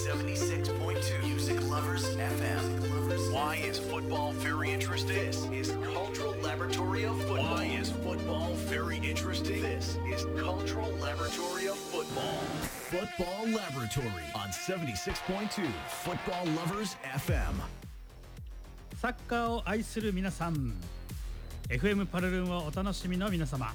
76.2 Music Lovers FM. Why is football very interesting? This is Cultural Laboratory of Football. Why is football very interesting? This is Cultural Laboratory of Football. Football Laboratory on 76.2 Football Lovers FM. サッカーを愛する皆さん、 FM パルルンをお楽しみの皆様、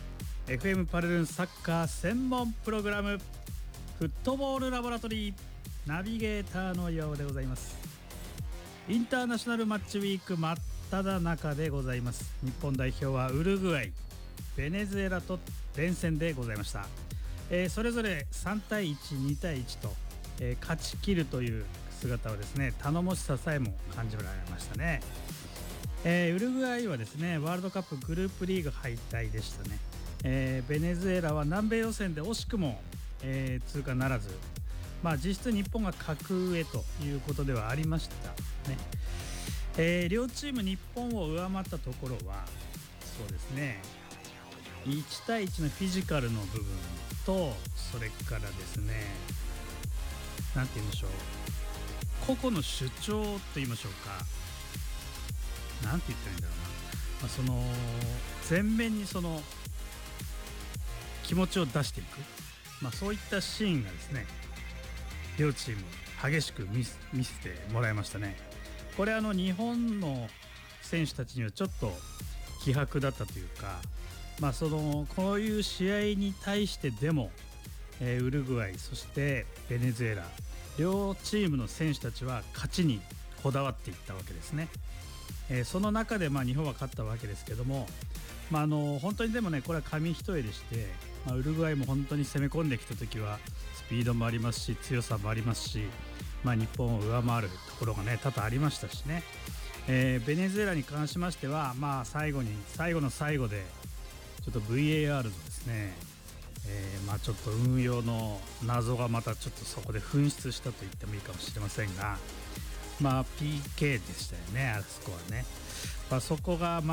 FM パルルンサッカー専門プログラムフットボールラボラトリーナビゲーターのようでございます。インターナショナルマッチウィーク真っ只中でございます。日本代表はウルグアイ、ベネズエラと連戦でございました。それぞれ3対1、2対1と、勝ち切るという姿をですね、頼もしささえも感じられましたね。ウルグアイはですね、ワールドカップグループリーグ敗退でしたね。ベネズエラは南米予選で惜しくも、通過ならず、実質日本が格上ということではありましたね。両チーム日本を上回ったところはそうですね、1対1のフィジカルの部分と、それからですね、なんて言いましょう、個々の主張と言いましょうか、なんて言ったらいいんだろうな、その前面にその気持ちを出していく、そういったシーンがですね、両チーム激しく見せてもらいましたね。これ日本の選手たちにはちょっと気迫だったというか、こういう試合に対してでも、ウルグアイそしてベネズエラ両チームの選手たちは勝ちにこだわっていったわけですね。その中で日本は勝ったわけですけども、本当にでもね、これは紙一重でして、ウルグアイも本当に攻め込んできた時はスピードもありますし、強さもありますし、日本を上回るところがね多々ありましたしね。ベネズエラに関しましては、最後の最後でちょっと VAR のですね、ちょっと運用の謎がまたちょっとそこで噴出したと言ってもいいかもしれませんが、PK でしたよね、あそこはね。そこが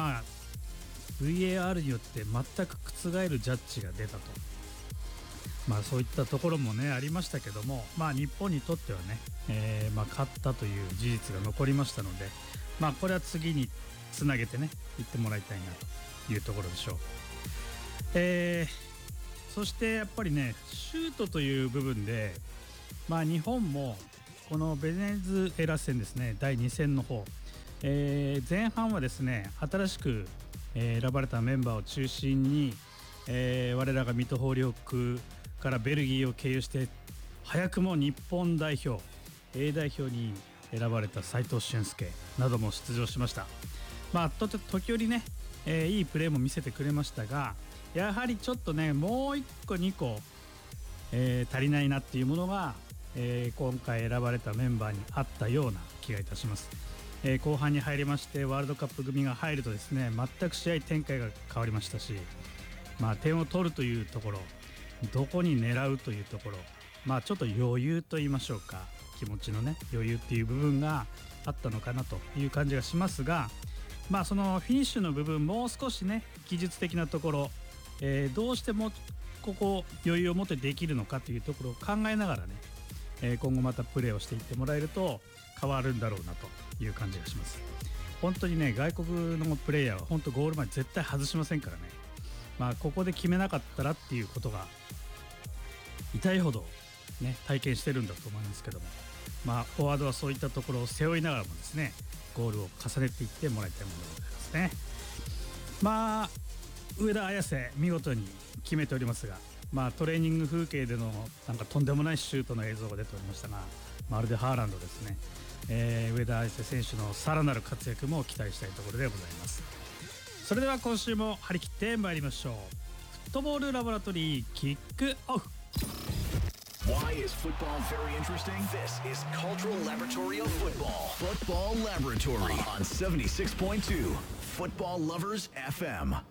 VAR によって全く覆るジャッジが出たと、そういったところもねありましたけども、日本にとってはね、勝ったという事実が残りましたので、これは次につなげてねいってもらいたいなというところでしょう。そしてやっぱりね、シュートという部分で、日本もこのベネズエラ戦ですね、第2戦の方、前半はですね、新しく選ばれたメンバーを中心に、我らが水戸ホーリョックからベルギーを経由して早くも日本代表 A 代表に選ばれた斉藤俊介なども出場しました。時折ね、いいプレーも見せてくれましたが、やはりちょっとね、もう1個2個、足りないなっていうものが、今回選ばれたメンバーにあったような気がいたします。後半に入りましてワールドカップ組が入るとですね、全く試合展開が変わりましたし、点を取るというところ、どこに狙うというところ、ちょっと余裕と言いましょうか、気持ちのね余裕っていう部分があったのかなという感じがしますが、そのフィニッシュの部分、もう少しね技術的なところ、どうしてもここ余裕を持ってできるのかというところを考えながらね、今後またプレーをしていってもらえると変わるんだろうなという感じがします。本当にね、外国のプレイヤーは本当ゴール前絶対外しませんからね。ここで決めなかったらっていうことが痛いほどね体験してるんだと思いますけども、フォワードはそういったところを背負いながらもですね、ゴールを重ねていってもらいたいものでございますね。上田綺世見事に決めておりますが、トレーニング風景でのとんでもないシュートの映像が出ておりましたが、まるでハーランドですね。上田綺世選手のさらなる活躍も期待したいところでございます。それでは今週も張り切ってまいりましょう。フットボールラボラトリーキックオフ。 Why is football very interesting? This is Cultural Laboratory of Football. Football Laboratory on 76.2 Football Lovers FM.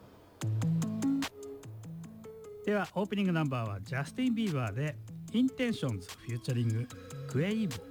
ではオープニングナンバーはジャスティン・ビーバーでインテンションズフューチャリングクエイブ。